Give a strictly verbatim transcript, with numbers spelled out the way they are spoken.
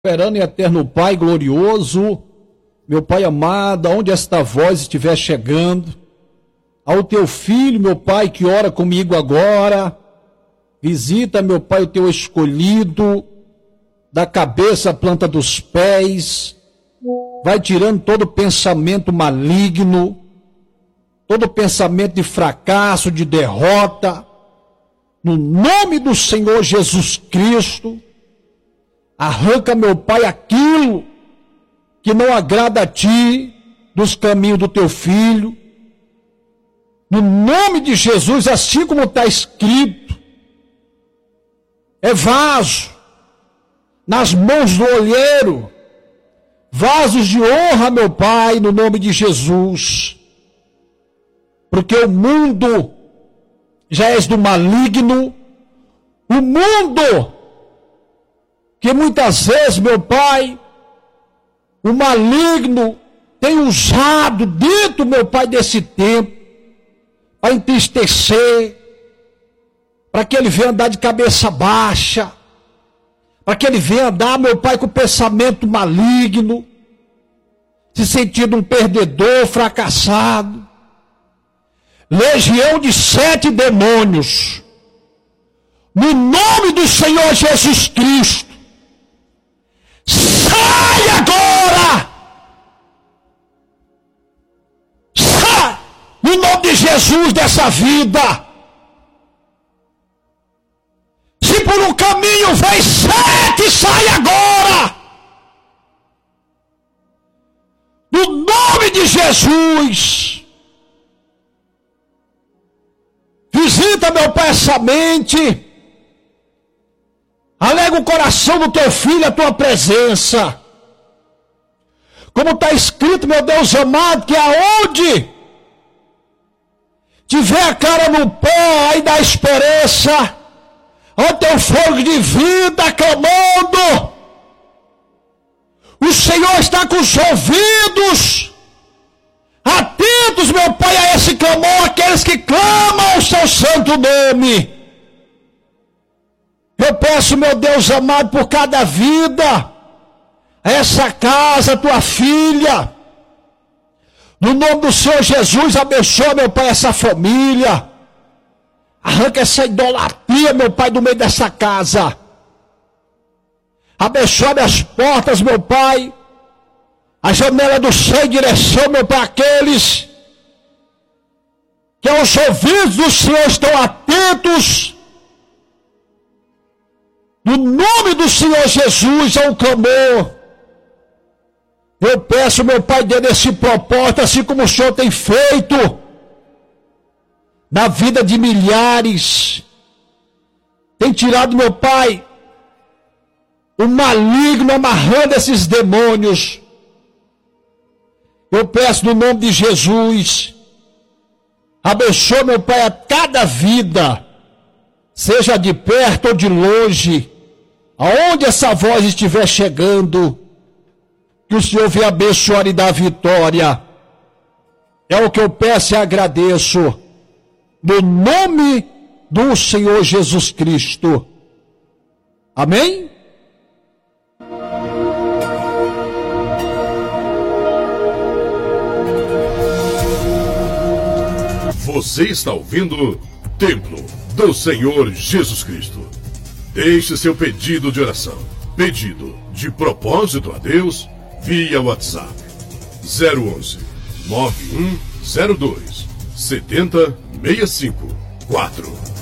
Esperando em eterno Pai glorioso, meu Pai amado, aonde esta voz estiver chegando, ao teu filho, meu Pai, que ora comigo agora, visita, meu Pai, o teu escolhido, da cabeça à planta dos pés, vai tirando todo pensamento maligno, todo pensamento de fracasso, de derrota, no nome do Senhor Jesus Cristo. Arranca, meu Pai, aquilo que não agrada a Ti, dos caminhos do Teu Filho. No nome de Jesus, assim como está escrito, é vaso nas mãos do olheiro, vasos de honra, meu Pai, no nome de Jesus. Porque o mundo já és do maligno, o mundo que muitas vezes, meu Pai, o maligno tem usado dentro, meu Pai, desse tempo, para entristecer, para que ele venha andar de cabeça baixa, para que ele venha andar, meu Pai, com pensamento maligno, se sentindo um perdedor, fracassado. Legião de sete demônios, no nome do Senhor Jesus Cristo, sai agora! Sai! No nome de Jesus dessa vida! Se por um caminho vem sete, sai agora! No nome de Jesus! Visita, meu Pai, essa mente. Alega o coração do teu filho a tua presença. Como está escrito, meu Deus amado, que aonde tiver a cara no pé, aí dá esperança. Ó teu fogo de vida clamando. O Senhor está com os ouvidos atentos, meu Pai, a esse clamor, aqueles que clamam o seu santo nome. Eu peço, meu Deus amado, por cada vida, essa casa, tua filha, no nome do Senhor Jesus, abençoa, meu Pai, essa família, arranca essa idolatria, meu Pai, do meio dessa casa, abençoa as portas, meu Pai, a janela do céu em direção, meu Pai, àqueles que aos ouvidos do Senhor estão atentos. No nome do Senhor Jesus, ao clamor, eu peço, meu Pai, dê esse propósito, assim como o Senhor tem feito na vida de milhares, tem tirado, meu Pai, o maligno, amarrando esses demônios. Eu peço no nome de Jesus, abençoa, meu Pai, a cada vida, seja de perto ou de longe, aonde essa voz estiver chegando, que o Senhor venha abençoar e dar vitória. É o que eu peço e agradeço, no nome do Senhor Jesus Cristo. Amém? Você está ouvindo Templo do Senhor Jesus Cristo. Deixe seu pedido de oração, pedido de propósito a Deus, via WhatsApp zero onze, nove um zero dois, sete zero seis cinco quatro.